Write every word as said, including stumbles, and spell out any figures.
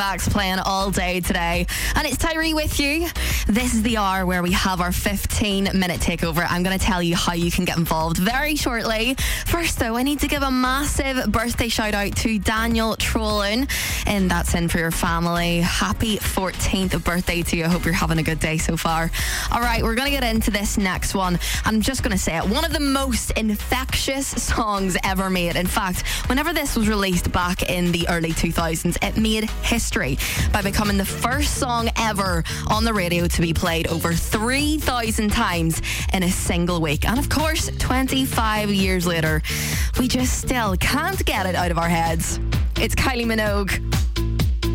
Max playing all day today, and it's Tyree with you. This is the hour where we have our fifteen minute takeover. I'm going to tell you how you can get involved very shortly. First though, I need to give a massive birthday shout out to Daniel Trollen, and that's in for your family. Happy fourteenth birthday to you. I hope you're having a good day so far. Alright, we're going to get into this next one. I'm just going to say it, one of the most infectious songs ever made. In fact, whenever this was released back in the early two thousands, it made history by becoming the first song ever on the radio to be played over three thousand times in a single week. And of course, twenty-five years later, we just still can't get it out of our heads. It's Kylie Minogue.